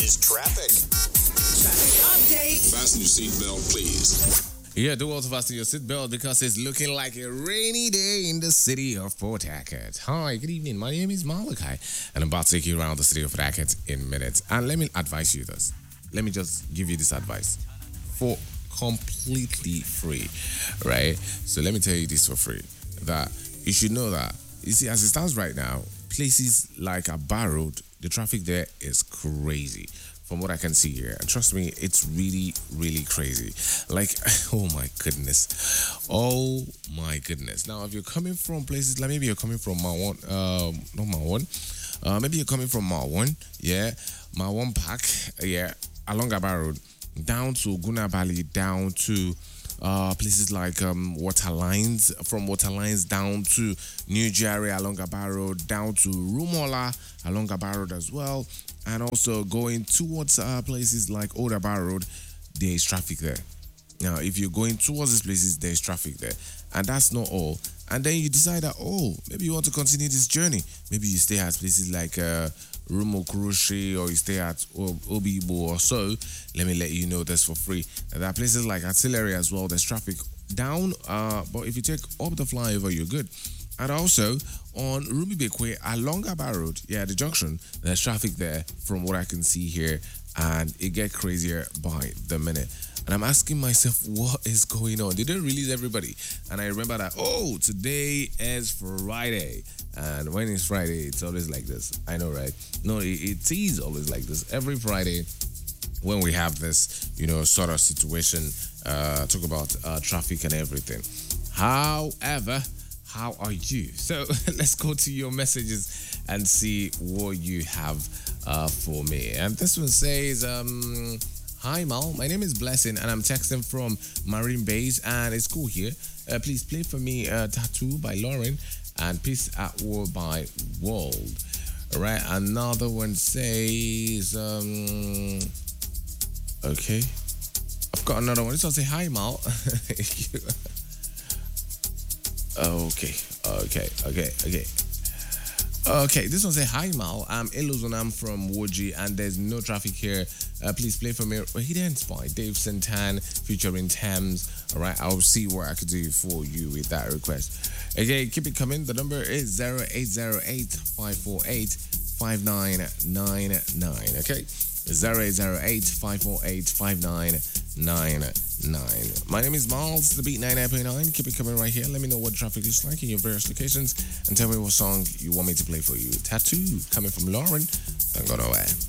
is traffic. Traffic update. Fasten your seatbelt, please. Yeah, do also fasten your seatbelt because it's looking like a rainy day in the city of Port Harcourt. Hi, good evening. My name is Malachi, and I'm about to take you around the city of Port Harcourt in minutes. And let me advise you this. Let me just give you this advice for completely free, right? So let me tell you this for free, that you should know that, you see, as it stands right now, places like Aba Road, the traffic there is crazy. From what I can see here, and trust me, it's really, really crazy. Like, oh my goodness. Now, if you're coming from places like, maybe you're coming from Marwan, not Marwan, maybe you're coming from Marwan, yeah, Marwan Park, yeah, along Aba Road, down to Guna Valley, down to places like Waterlines, from Waterlines down to New Jerry along Aba Road, down to Rumola along Aba Road as well, and also going towards places like Old Aba Road, there is traffic there. Now, if you're going towards these places, there is traffic there. And that's not all. And then you decide that, maybe you want to continue this journey. Maybe you stay at places like Rumo Kurushi, or you stay at Obibo or so. Let me let you know this for free. And there are places like Artillery as well. There's traffic down, but if you take up the flyover, you're good. And also on Rumi Bekwe along Aba Road, the junction, there's traffic there from what I can see here, and it gets crazier by the minute. And I'm asking myself, what is going on? Did they release everybody? And I remember that, today is Friday. And when it's Friday, it's always like this. I know, right? No, it is always like this. Every Friday, when we have this, sort of situation, talk about traffic and everything. However, how are you? So let's go to your messages and see what you have for me. And this one says, hi Mal, my name is Blessing and I'm texting from Marine Base and it's cool here. Please play for me Tattoo by Lauren and Peace at War by World. All right, another one says, okay, I've got another one. This one say, hi Mal. Okay, this one say, hi Mal, I'm Illusion, I'm from Woji and there's no traffic here. Please play for me Hidden by Dave Santan featuring Thames. Alright, I'll see what I could do for you with that request. Okay, keep it coming. The number is 0808 548 5999. Okay, 0808 548 5999. My name is Miles, the Beat 99.9. Keep it coming right here. Let me know what traffic is like in your various locations and tell me what song you want me to play for you. Tattoo coming from Lauren. Don't go nowhere.